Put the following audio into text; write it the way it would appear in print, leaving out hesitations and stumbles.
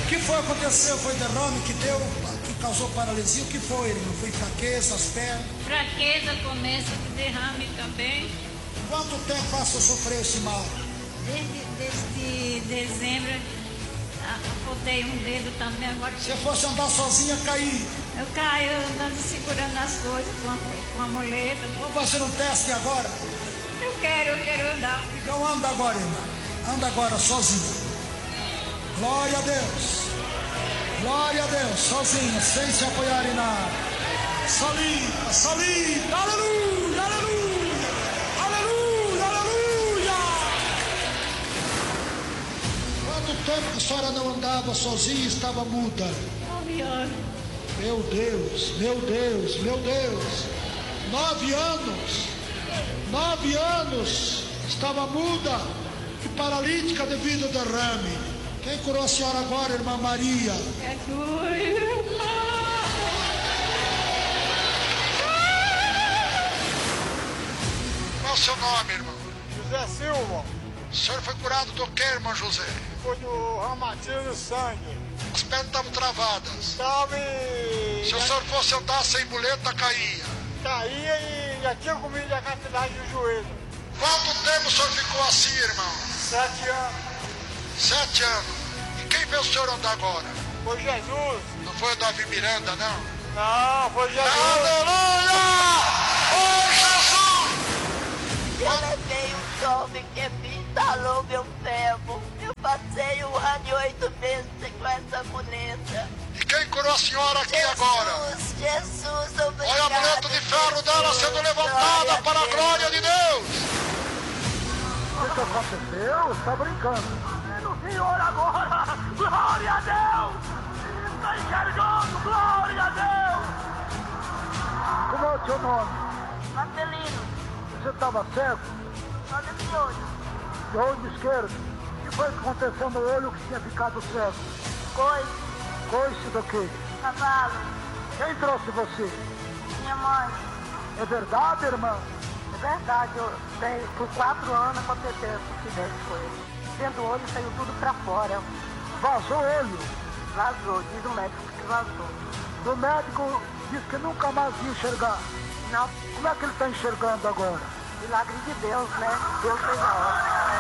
que foi que aconteceu? Foi derrame que deu, que causou paralisia? O que foi, irmão? Foi fraqueza, as pernas? Fraqueza, começa de derrame também. Quanto tempo você sofreu esse mal? Desde dezembro, botei um dedo também. Agora, se fosse andar sozinha, cair. Eu caio andando segurando as coisas com a muleta. Vamos fazer um teste agora? Eu quero andar. Então anda agora, irmão. Anda agora sozinha. Glória a Deus. Glória a Deus. Sozinha, sem se apoiar em nada. Solita. Aleluia, aleluia. Aleluia, aleluia. Quanto tempo que a senhora não andava sozinha e estava muda? 9 anos. Meu Deus, meu Deus, meu Deus. 9 anos. 9 anos. Estava muda e paralítica devido ao derrame. Quem curou a senhora agora, irmã Maria? É tu, irmã. Qual é o seu nome, irmão? José Silva. O senhor foi curado do que, irmão José? Foi do reumatismo do sangue. As pernas estavam travadas. Estava e... Se o senhor fosse andar sem muleta, caía. Caía e já tinha comido a cartilagem do joelho. Quanto tempo o senhor ficou assim, irmão? 7 anos. 7 anos. E quem fez o senhor andar agora? Foi Jesus. Não foi o Davi Miranda, não? Não, foi Jesus. Aleluia! Oh, Jesus! Eu levei um jovem que me instalou meu ferro. Eu passei 1 ano e 8 meses com essa muleta. E quem curou a senhora aqui agora? Jesus, obrigado. Olha a muleta de ferro dela sendo levantada para a glória de Deus. O que aconteceu? Você está brincando. No Senhor agora! Glória a Deus! Está enxergando! Glória a Deus! Como é o seu nome? Marcelino, Você estava cego? só desse olho. De olho esquerdo? O que foi que aconteceu no olho que tinha ficado cego? Coice, Coice do quê? cavalo, Quem trouxe você? minha mãe. É verdade, irmã? É verdade, por 4 anos aconteceu esse acidente com ele. Dentro do olho saiu tudo pra fora. Vazou o olho. Vazou, diz o médico que vazou. O médico disse que nunca mais ia enxergar. Não, Como é que ele está enxergando agora? milagre de Deus, né? Deus fez a obra.